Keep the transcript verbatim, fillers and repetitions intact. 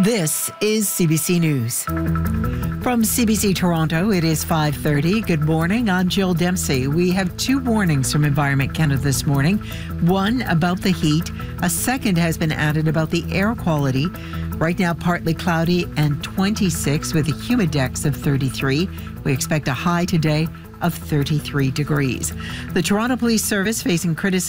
This is C B C News. From C B C Toronto, it is five thirty. Good morning. I'm Jill Dempsey. We have two warnings from Environment Canada this morning. One about the heat. A second has been added about the air quality. Right now, partly cloudy and twenty-six with a humidex of thirty-three. We expect a high today of thirty-three degrees. The Toronto Police Service facing criticism